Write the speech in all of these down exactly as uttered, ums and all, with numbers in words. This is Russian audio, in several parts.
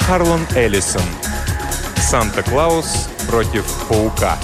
Харлан Эллисон. Санта-Клаус против паука.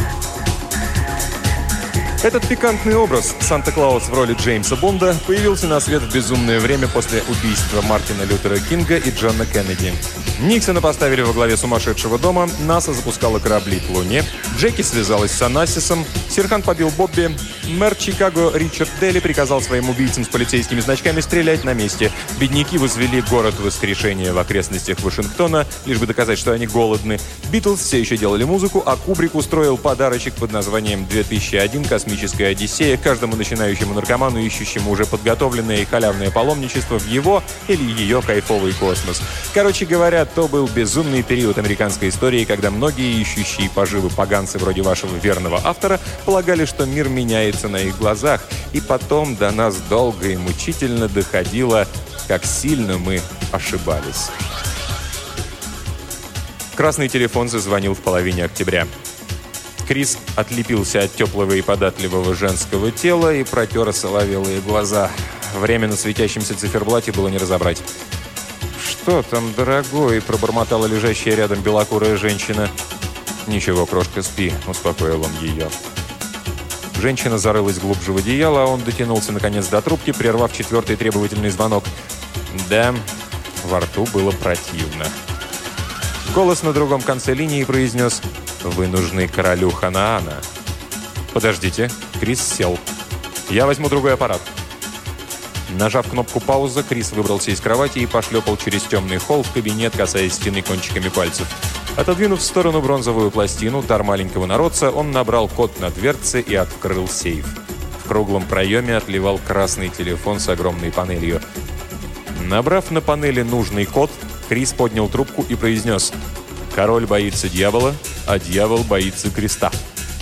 Этот пикантный образ, Санта-Клаус в роли Джеймса Бонда, появился на свет в безумное время после убийства Мартина Лютера Кинга и Джона Кеннеди. Никсона поставили во главе сумасшедшего дома, НАСА запускала корабли к Луне, Джеки связалась с Онассисом, Серхан побил Бобби, мэр Чикаго Ричард Дели приказал своим убийцам с полицейскими значками стрелять на месте. Бедняки возвели город воскрешения в окрестностях Вашингтона, лишь бы доказать, что они голодны. Битлз все еще делали музыку, а Кубрик устроил подарочек под названием две тысячи один «Космическая Одиссея» каждому начинающему наркоману, ищущему уже подготовленное и халявное паломничество в его или ее кайфовый космос. Короче говоря, то был безумный период американской истории, когда многие ищущие поживы поганцы вроде вашего верного автора полагали, что мир меняется на их глазах, и потом до нас долго и мучительно доходило, как сильно мы ошибались. Красный телефон зазвонил в половине октября. Крис отлепился от теплого и податливого женского тела и протер осоловелые глаза. Время на светящемся циферблате было не разобрать. «Что там, дорогой?» – пробормотала лежащая рядом белокурая женщина. «Ничего, крошка, спи», – успокоил он ее. Женщина зарылась глубже в одеяло, а он дотянулся наконец до трубки, прервав четвертый требовательный звонок. Да, во рту было противно. Голос на другом конце линии произнес: «Вы нужны королю Ханаана». «Подождите», – Крис сел. «Я возьму другой аппарат». Нажав кнопку «Пауза», Крис выбрался из кровати и пошлепал через темный холл в кабинет, касаясь стены кончиками пальцев. Отодвинув в сторону бронзовую пластину, дар маленького народца, он набрал код на дверце и открыл сейф. В круглом проеме отливал красный телефон с огромной панелью. Набрав на панели нужный код, Крис поднял трубку и произнес: «Король боится дьявола, а дьявол боится креста».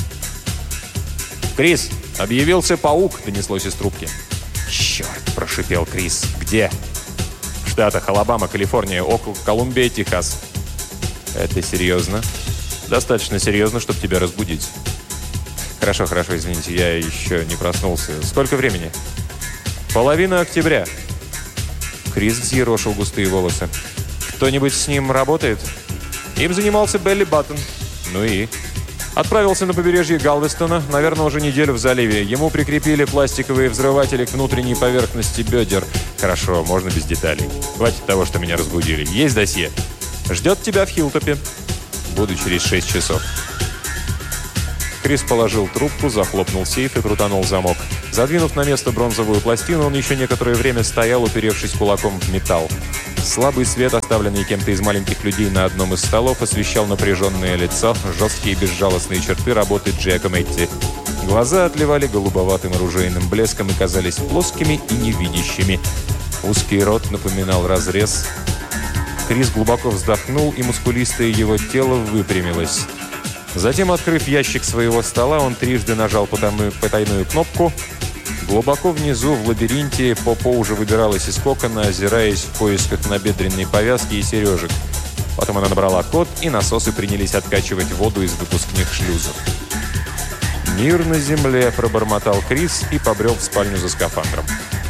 «Крис, объявился паук», — донеслось из трубки. «Черт!» – прошипел Крис. «Где?» «В штатах Алабама, Калифорния, округ Колумбия, Техас». «Это серьезно?» «Достаточно серьезно, чтобы тебя разбудить». «Хорошо, хорошо, извините, я еще не проснулся. Сколько времени?» «Половина октября». Крис взъерошил густые волосы. «Кто-нибудь с ним работает?» «Им занимался Белли Баттон». «Ну и?» Отправился на побережье Галвестона, наверное, уже неделю в заливе. Ему прикрепили пластиковые взрыватели к внутренней поверхности бедер. Хорошо, можно без деталей. Хватит того, что меня разбудили. Есть досье. Ждет тебя в Хиллтопе. Буду через шесть часов. Крис положил трубку, захлопнул сейф и крутанул замок. Задвинув на место бронзовую пластину, он еще некоторое время стоял, уперевшись кулаком в металл. Слабый свет, оставленный кем-то из маленьких людей на одном из столов, освещал напряженное лицо, жесткие безжалостные черты работы Джиакометти. Глаза отливали голубоватым оружейным блеском и казались плоскими и невидящими. Узкий рот напоминал разрез. Крис глубоко вздохнул, и мускулистое его тело выпрямилось. Затем, открыв ящик своего стола, он трижды нажал потайную кнопку. Глубоко внизу, в лабиринте, Попо уже выбиралась из кокона, озираясь в поисках набедренной повязки и сережек. Потом она набрала код, и насосы принялись откачивать воду из выпускных шлюзов. «Мир на земле», – пробормотал Крис и побрел в спальню за скафандром.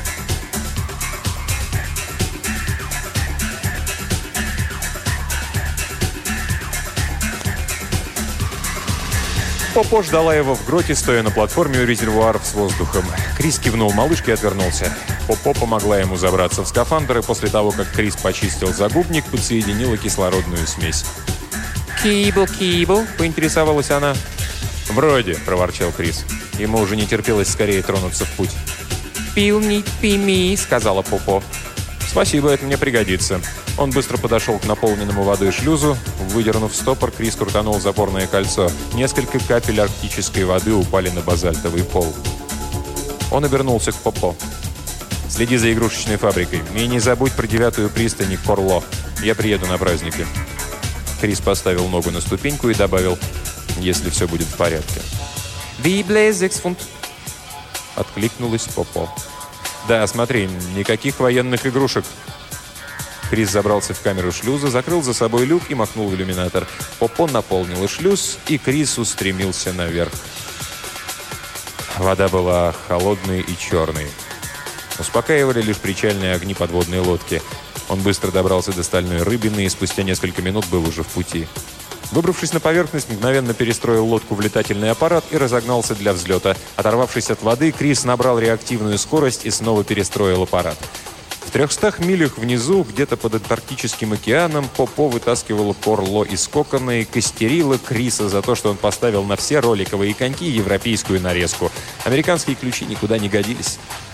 Попо ждала его в гроте, стоя на платформе у резервуаров с воздухом. Крис кивнул малышке и отвернулся. Попо помогла ему забраться в скафандр, и после того, как Крис почистил загубник, подсоединила кислородную смесь. «Кибл, кибл», — поинтересовалась она. «Вроде», — проворчал Крис. Ему уже не терпелось скорее тронуться в путь. «Пил не пими», — сказала Попо. «Спасибо, это мне пригодится». Он быстро подошел к наполненному водой шлюзу. Выдернув стопор, Крис крутанул запорное кольцо. Несколько капель арктической воды упали на базальтовый пол. Он обернулся к Попо. «Следи за игрушечной фабрикой. И не забудь про девятую пристань Корло. Я приеду на праздники». Крис поставил ногу на ступеньку и добавил: «Если все будет в порядке». «Библе зексфунт», — откликнулась Попо. «Да, смотри, никаких военных игрушек». Крис забрался в камеру шлюза, закрыл за собой люк и махнул в иллюминатор. Попо наполнила шлюз, и Крис устремился наверх. Вода была холодной и черной. Успокаивали лишь причальные огни подводной лодки. Он быстро добрался до стальной рыбины и спустя несколько минут был уже в пути. Выбравшись на поверхность, мгновенно перестроил лодку в летательный аппарат и разогнался для взлета. Оторвавшись от воды, Крис набрал реактивную скорость и снова перестроил аппарат. В трехстах милях внизу, где-то под Антарктическим океаном, Попо вытаскивала Корло из кокона и костерила Криса за то, что он поставил на все роликовые коньки европейскую нарезку. Американские ключи никуда не годились.